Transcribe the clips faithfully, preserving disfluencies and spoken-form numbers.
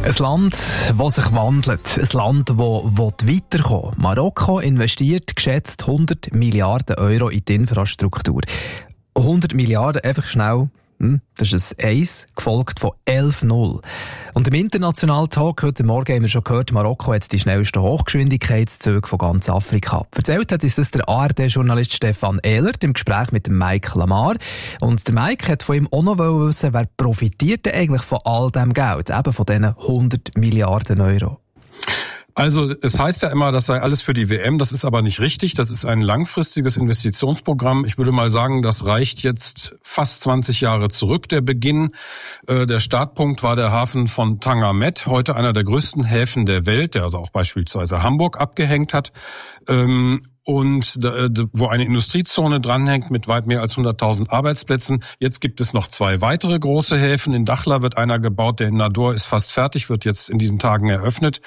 Ein Land, das sich wandelt. Ein Land, das weiterkommen will. Marokko investiert geschätzt hundert Milliarden Euro in die Infrastruktur. hundert Milliarden, einfach schnell. Das ist ein eins, gefolgt von elf null. Und im internationalen Talk heute Morgen haben wir schon gehört, Marokko hat die schnellsten Hochgeschwindigkeitszüge von ganz Afrika. Erzählt hat uns das der A R D-Journalist Stefan Ehlert im Gespräch mit dem Mike Lamar. Und der Mike hat von ihm auch noch wissen, wer profitiert denn eigentlich von all dem Geld, eben von diesen hundert Milliarden Euro? Also es heißt ja immer, das sei alles für die W M, das ist aber nicht richtig. Das ist ein langfristiges Investitionsprogramm. Ich würde mal sagen, das reicht jetzt fast zwanzig Jahre zurück, der Beginn. Äh, der Startpunkt war der Hafen von Tanger Med, heute einer der größten Häfen der Welt, der also auch beispielsweise Hamburg abgehängt hat. Ähm, und wo eine Industriezone dranhängt mit weit mehr als hunderttausend Arbeitsplätzen. Jetzt gibt es noch zwei weitere große Häfen. In Dakhla wird einer gebaut, der in Nador ist fast fertig, wird jetzt in diesen Tagen eröffnet.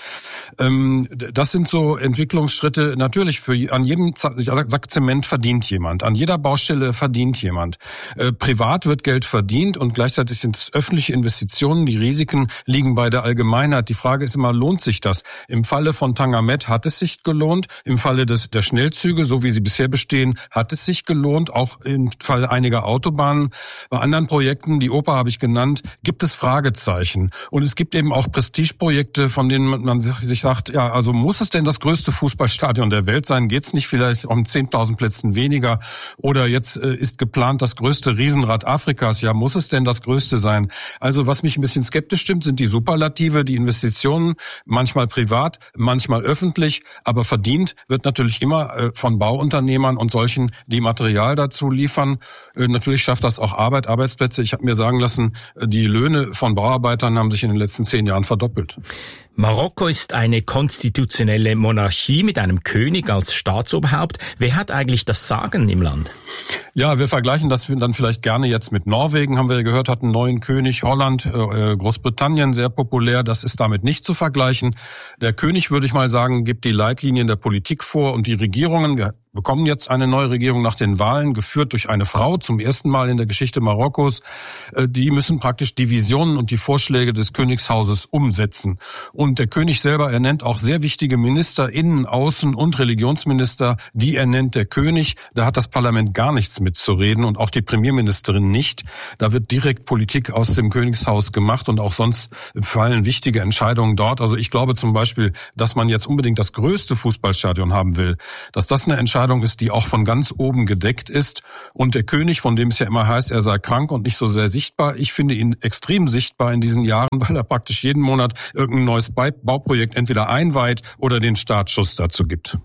Das sind so Entwicklungsschritte. Natürlich, für an jedem Sack Zement verdient jemand, an jeder Baustelle verdient jemand. Privat wird Geld verdient und gleichzeitig sind es öffentliche Investitionen. Die Risiken liegen bei der Allgemeinheit. Die Frage ist immer, lohnt sich das? Im Falle von Tanger Med hat es sich gelohnt. Im Falle des der Schnell Züge, so wie sie bisher bestehen, hat es sich gelohnt, auch im Fall einiger Autobahnen. Bei anderen Projekten, die Oper habe ich genannt, gibt es Fragezeichen. Und es gibt eben auch Prestigeprojekte, von denen man sich sagt, ja, also muss es denn das größte Fußballstadion der Welt sein? Geht es nicht vielleicht um zehntausend Plätzen weniger? Oder jetzt äh, ist geplant das größte Riesenrad Afrikas. Ja, muss es denn das größte sein? Also was mich ein bisschen skeptisch stimmt, sind die Superlative, die Investitionen, manchmal privat, manchmal öffentlich, aber verdient wird natürlich immer von Bauunternehmern und solchen, die Material dazu liefern. Natürlich schafft das auch Arbeit, Arbeitsplätze. Ich habe mir sagen lassen, die Löhne von Bauarbeitern haben sich in den letzten zehn Jahren verdoppelt. Marokko ist eine konstitutionelle Monarchie mit einem König als Staatsoberhaupt. Wer hat eigentlich das Sagen im Land? Ja, wir vergleichen das dann vielleicht gerne jetzt mit Norwegen, haben wir ja gehört, hat einen neuen König, Holland, äh, Großbritannien, sehr populär. Das ist damit nicht zu vergleichen. Der König, würde ich mal sagen, gibt die Leitlinien der Politik vor und die Regierungen, wir bekommen jetzt eine neue Regierung nach den Wahlen, geführt durch eine Frau, zum ersten Mal in der Geschichte Marokkos. Die müssen praktisch die Visionen und die Vorschläge des Königshauses umsetzen. Und der König selber ernennt auch sehr wichtige Minister, Innen-, Außen- und Religionsminister, die ernennt der König. Da hat das Parlament gar nichts mitzureden und auch die Premierministerin nicht. Da wird direkt Politik aus dem Königshaus gemacht und auch sonst fallen wichtige Entscheidungen dort. Also ich glaube zum Beispiel, dass man jetzt unbedingt das größte Fußballstadion haben will, dass das eine Entscheidung ist, die auch von ganz oben gedeckt ist. Und der König, von dem es ja immer heißt, er sei krank und nicht so sehr sichtbar, ich finde ihn extrem sichtbar in diesen Jahren, weil er praktisch jeden Monat irgendein neues Bauprojekt entweder einweiht oder den Startschuss dazu gibt.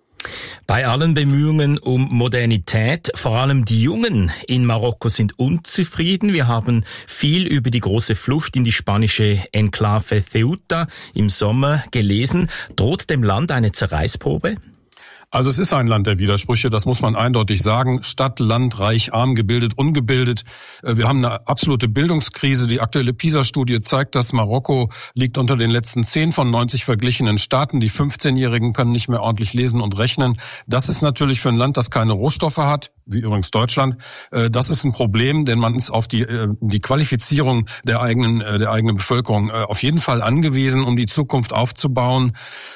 Bei allen Bemühungen um Modernität, vor allem die Jungen in Marokko sind unzufrieden. Wir haben viel über die große Flucht in die spanische Enklave Ceuta im Sommer gelesen. Droht dem Land eine Zerreißprobe? Also es ist ein Land der Widersprüche, das muss man eindeutig sagen. Stadt, Land, Reich, arm, gebildet, ungebildet. Wir haben eine absolute Bildungskrise. Die aktuelle PISA-Studie zeigt, dass Marokko liegt unter den letzten zehn von neunzig verglichenen Staaten. Die fünfzehnjährigen können nicht mehr ordentlich lesen und rechnen. Das ist natürlich für ein Land, das keine Rohstoffe hat, wie übrigens Deutschland. Das ist ein Problem, denn man ist auf die, die Qualifizierung der eigenen, der eigenen Bevölkerung auf jeden Fall angewiesen, um die Zukunft aufzubauen.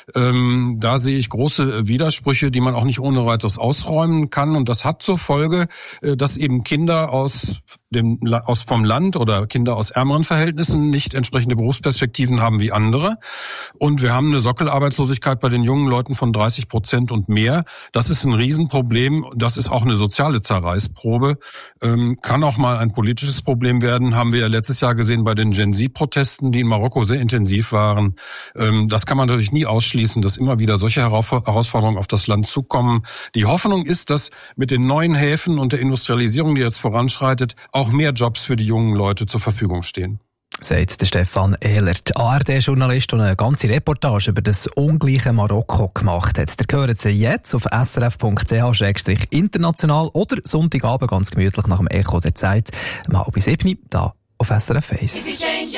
Da sehe ich große Widersprüche, die man auch nicht ohne weiteres ausräumen kann. Und das hat zur Folge, dass eben Kinder aus dem, aus vom Land oder Kinder aus ärmeren Verhältnissen nicht entsprechende Berufsperspektiven haben wie andere. Und wir haben eine Sockelarbeitslosigkeit bei den jungen Leuten von dreißig Prozent und mehr. Das ist ein Riesenproblem. Das ist auch eine soziale Zerreißprobe. Ähm, kann auch mal ein politisches Problem werden. Haben wir ja letztes Jahr gesehen bei den Gen-Z-Protesten, die in Marokko sehr intensiv waren. Ähm, das kann man natürlich nie ausschließen, dass immer wieder solche Herausforderungen auf das Land zukommen. Die Hoffnung ist, dass mit den neuen Häfen und der Industrialisierung, die jetzt voranschreitet, auch mehr Jobs für die jungen Leute zur Verfügung stehen. Sagt der Stefan Ehlert, A R D-Journalist, der eine ganze Reportage über das ungleiche Marokko gemacht hat. Der hören Sie jetzt auf s r f punkt c h slash international oder Sonntagabend ganz gemütlich nach dem Echo der Zeit, um halb sieben, da auf S R F eins.